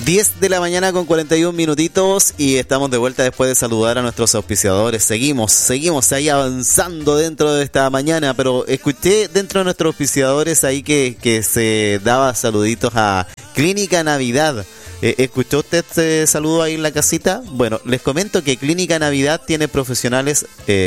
10 de la mañana con 41 minutitos y estamos de vuelta después de saludar a nuestros auspiciadores. Seguimos ahí avanzando dentro de esta mañana, pero escuché dentro de nuestros auspiciadores ahí que se daba saluditos a Clínica Navidad. ¿Escuchó usted este saludo ahí en la casita? Bueno, les comento que Clínica Navidad tiene profesionales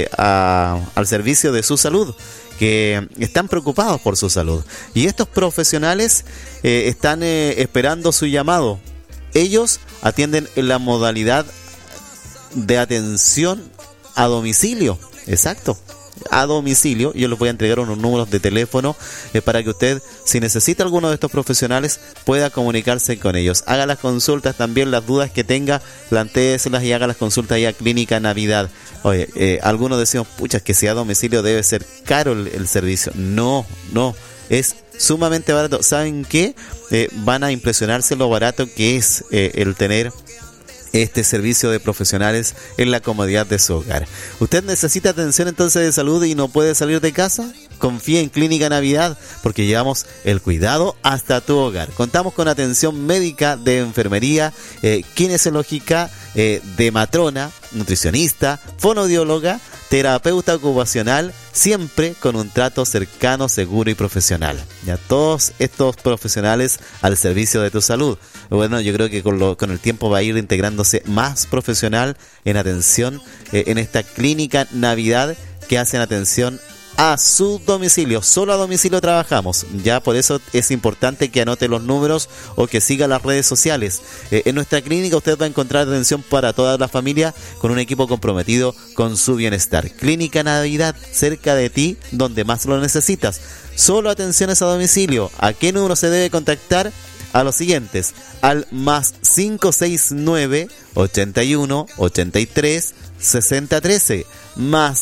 al servicio de su salud, que están preocupados por su salud. Y estos profesionales están esperando su llamado. Ellos atienden en la modalidad de atención a domicilio. Exacto, a domicilio. Yo les voy a entregar unos números de teléfono para que usted, si necesita alguno de estos profesionales, pueda comunicarse con ellos. Haga las consultas también, las dudas que tenga, plantéeselas y haga las consultas ahí a Clínica Navidad. Oye, algunos decimos, pucha, que si a domicilio debe ser caro el servicio. No, es sumamente barato. ¿Saben qué? Van a impresionarse lo barato que es el tener este servicio de profesionales en la comodidad de su hogar. ¿Usted necesita atención entonces de salud y no puede salir de casa? Confía en Clínica Navidad porque llevamos el cuidado hasta tu hogar. Contamos con atención médica, de enfermería, kinesiológica, de matrona, nutricionista, fonoaudióloga, terapeuta ocupacional, siempre con un trato cercano, seguro y profesional. Ya todos estos profesionales al servicio de tu salud. Bueno, yo creo que con el tiempo va a ir integrándose más profesional en atención en esta Clínica Navidad que hacen atención a su domicilio. Solo a domicilio trabajamos. Ya por eso es importante que anote los números o que siga las redes sociales. En nuestra clínica usted va a encontrar atención para toda la familia con un equipo comprometido con su bienestar. Clínica Navidad, cerca de ti, donde más lo necesitas. Solo atenciones a domicilio. ¿A qué número se debe contactar? A los siguientes: al más 569 81 83 6013, más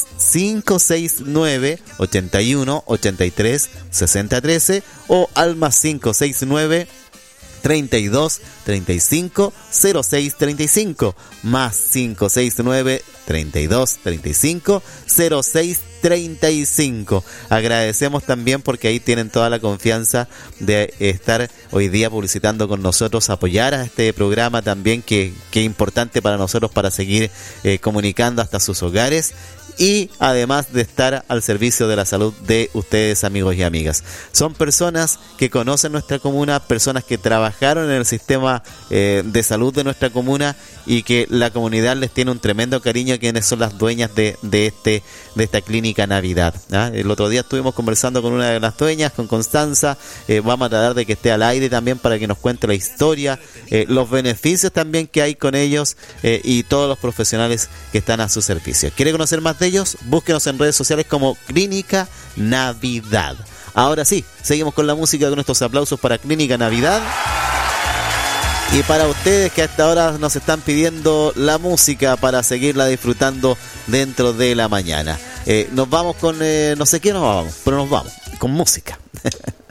569 81 83 6013, o al más 569 32 35 06 35, más 569 32 35 06 35. Agradecemos también porque ahí tienen toda la confianza de estar hoy día publicitando con nosotros, apoyar a este programa también, que es importante para nosotros para seguir comunicando hasta sus hogares. Y además de estar al servicio de la salud de ustedes, amigos y amigas. Son personas que conocen nuestra comuna, personas que trabajaron en el sistema de salud de nuestra comuna y que la comunidad les tiene un tremendo cariño a quienes son las dueñas de esta Clínica Navidad. El otro día estuvimos conversando con una de las dueñas, con Constanza. Vamos a tratar de que esté al aire también para que nos cuente la historia, los beneficios también que hay con ellos y todos los profesionales que están a su servicio. ¿Quiere conocer más de ellos? Búsquenos en redes sociales como Clínica Navidad. Ahora sí, seguimos con la música, con estos aplausos para Clínica Navidad. Y para ustedes que hasta ahora nos están pidiendo la música para seguirla disfrutando dentro de la mañana. Nos vamos con, no sé qué nos vamos, pero nos vamos con música.